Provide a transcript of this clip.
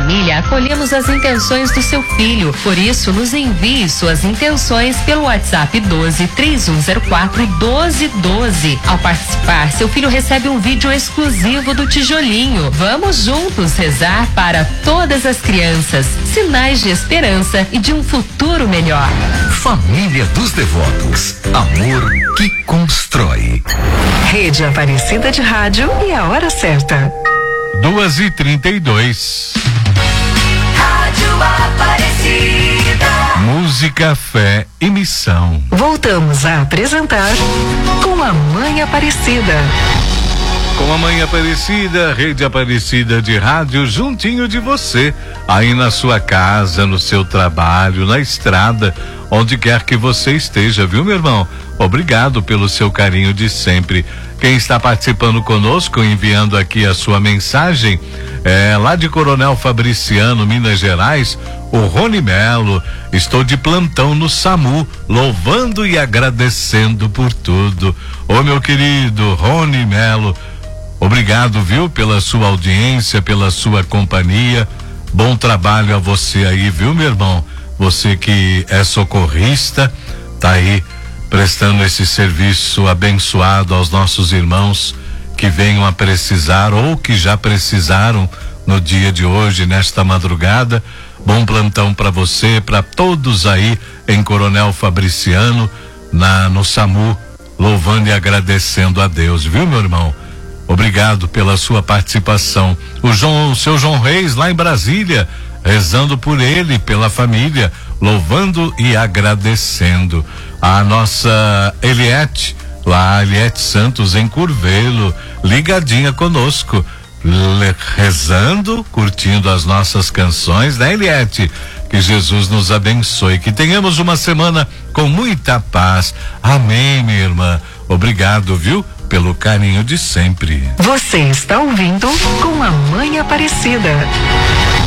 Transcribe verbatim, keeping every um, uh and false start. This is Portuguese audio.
família acolhemos as intenções do seu filho. Por isso, nos envie suas intenções pelo WhatsApp doze, três um zero quatro, doze doze. Ao participar, seu filho recebe um vídeo exclusivo do Tijolinho. Vamos juntos rezar para todas as crianças. Sinais de esperança e de um futuro melhor. Família dos Devotos. Amor que constrói. Rede Aparecida de Rádio e a hora certa. Duas e trinta e dois. Rádio Aparecida. Música, fé e missão. Voltamos a apresentar Com a Mãe Aparecida. Com a Mãe Aparecida, Rede Aparecida de Rádio, juntinho de você, aí na sua casa, no seu trabalho, na estrada, onde quer que você esteja, viu, meu irmão? Obrigado pelo seu carinho de sempre. Quem está participando conosco, enviando aqui a sua mensagem, é lá de Coronel Fabriciano, Minas Gerais, o Rony Melo. Estou de plantão no SAMU, louvando e agradecendo por tudo. Ô, meu querido Rony Melo, obrigado, viu, pela sua audiência, pela sua companhia. Bom trabalho a você aí, viu, meu irmão? Você que é socorrista, tá aí prestando esse serviço abençoado aos nossos irmãos que venham a precisar ou que já precisaram no dia de hoje, nesta madrugada. Bom plantão para você, para todos aí em Coronel Fabriciano, na no SAMU, louvando e agradecendo a Deus, viu, meu irmão? Obrigado pela sua participação. O João, o seu João Reis lá em Brasília, rezando por ele, pela família, louvando e agradecendo. A nossa Eliette, lá Eliette Santos em Curvelo, ligadinha conosco, le, rezando, curtindo as nossas canções, né, Eliette? Que Jesus nos abençoe, que tenhamos uma semana com muita paz. Amém, minha irmã. Obrigado, viu? Pelo carinho de sempre. Você está ouvindo Com a Mãe Aparecida.